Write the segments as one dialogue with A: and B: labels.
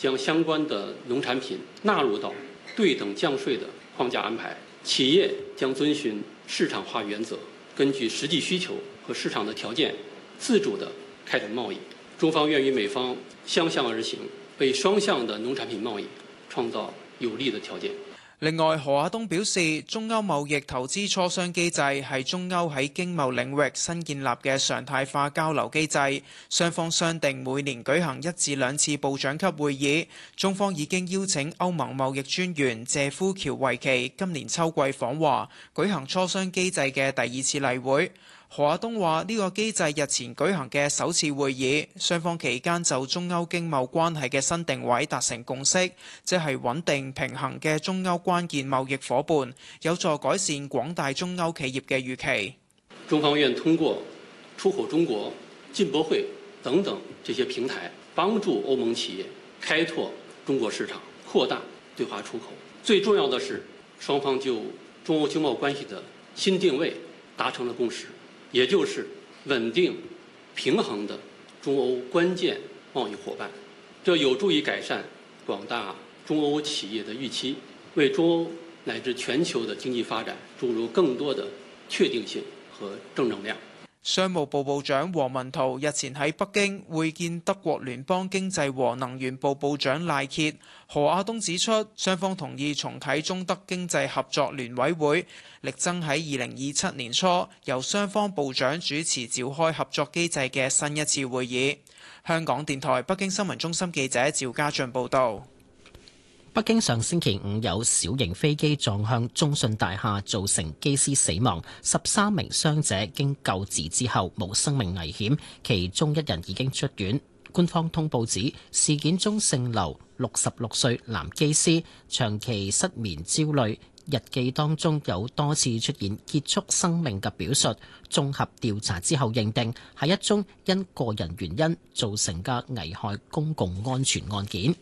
A: 将相關的農產品納入到對等降稅的框架安排，企業將遵循市場化原則，根據實際需求和市場的條件，自主地開展貿易。中方願與美方相向而行，為雙向的農產品貿易創造有利的條件。
B: 另外，何亞東表示，中歐貿易投資磋商機制係中歐喺經貿領域新建立嘅常態化交流機制，雙方商定每年舉行1至2次部長級會議。中方已經邀請歐盟貿易專員謝夫喬維奇今年秋季訪華，舉行磋商機制嘅第2次例會。何亞東話：呢個機制日前舉行嘅首次會議，雙方期間就中歐經貿關係嘅新定位達成共識，即係穩定平衡嘅中歐關鍵貿易夥伴，有助改善廣大中歐企業嘅預期。
A: 中方願通過出口中國、進博會等等這些平台，幫助歐盟企業開拓中國市場，擴大對華出口。最重要的是，雙方就中歐經貿關係的新定位達成了共識。也就是穩定、平衡的中歐關鍵貿易夥伴，這有助於改善廣大中歐企業的預期，為中歐乃至全球的經濟發展注入更多的確定性和正能量。
B: 商務部部長王文濤日前喺北京會見德國聯邦經濟和能源部部長賴歇。何亞東指出，雙方同意重啟中德經濟合作聯委會，力爭喺2027年初由雙方部長主持召開合作機制嘅新一次會議。香港電台北京新聞中心記者趙家俊報道。
C: 北京上星期5有小型飛機撞向中信大廈，造成機師死亡，13名傷者經救治之後無生命危險，其中1人已經出院。官方通報指，事件中姓劉66歲男機師長期失眠焦慮，日記當中有多次出現結束生命嘅表述。綜合調查之後認定係一宗因個人原因造成嘅危害公共安全案件。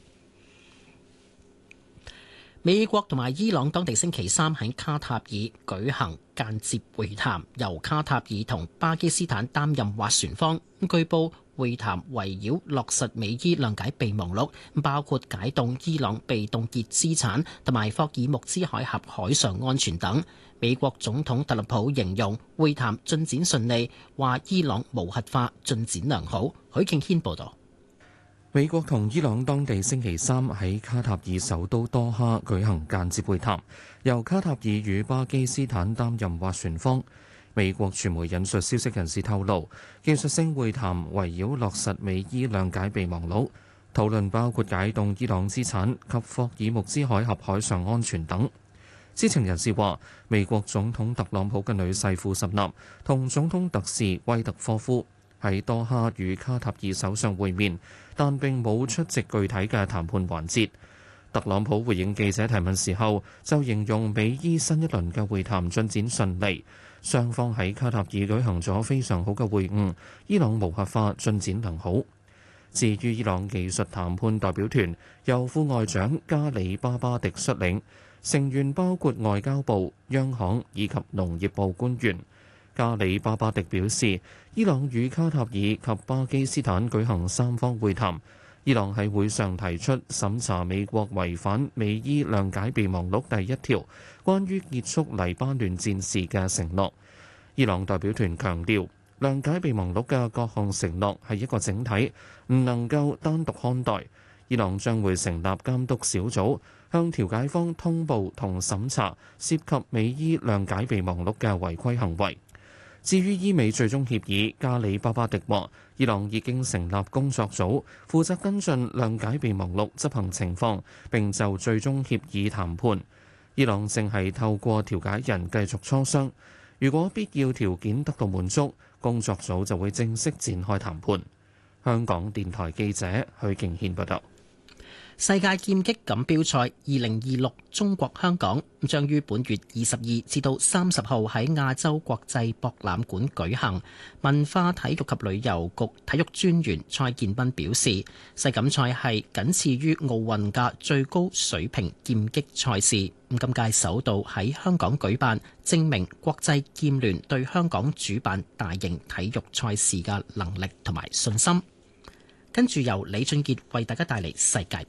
C: 美國同埋伊朗當地星期3喺卡塔爾舉行間接會談，由卡塔爾同巴基斯坦擔任斡旋方。據報會談圍繞落實美伊諒解備忘錄，包括解凍伊朗被凍結資產同埋霍爾木茲海峽海上安全等。美國總統特朗普形容會談進展順利，話伊朗無核化進展良好。許敬軒報導。
D: 美國同伊朗當地星期3喺卡塔爾首都多哈舉行間接會談，由卡塔爾與巴基斯坦擔任斡旋方。美國傳媒引述消息人士透露，技術性會談圍繞落實美伊諒解備忘錄，討論包括解凍伊朗資產及霍爾木茲海峽海上安全等。知情人士話，美國總統特朗普嘅女婿庫什納同總統特使威特科夫喺多哈與卡塔爾首相會面，但並冇出席具體嘅談判環節。特朗普回應記者提問時候，就形容美伊新一輪嘅會談進展順利，雙方喺卡塔爾舉行咗非常好嘅會晤，伊朗無核化進展良好。至於伊朗技術談判代表團，由副外長加里巴巴迪率領，成員包括外交部、央行以及農業部官員。加里巴巴迪表示，伊朗與卡塔爾及巴基斯坦舉行3方會談，伊朗喺會上提出審查美國違反美伊諒解備忘錄第1條關於結束黎巴嫩戰事嘅承諾。伊朗代表團強調，諒解備忘錄嘅各項承諾係一個整體，唔能夠單獨看待。伊朗將會成立監督小組，向調解方通報同審查涉及美伊諒解備忘錄嘅違規行為。至於伊美最終協議，加里巴巴迪話，伊朗已經成立工作組，負責跟進諒解備忘錄執行情況，並就最終協議談判。伊朗正係透過調解人繼續磋商，如果必要條件得到滿足，工作組就會正式展開談判。香港電台記者許敬軒報道。
C: 世界劍擊錦標賽2026中國香港將於本月22至到30號喺亞洲國際博覽館舉行。文化體育及旅遊局體育專員蔡建斌表示，世錦賽係僅次於奧運嘅最高水平劍擊賽事，今屆首度喺香港舉辦，證明國際劍聯對香港主辦大型體育賽事嘅能力同埋信心。跟住由李俊傑為大家帶嚟世界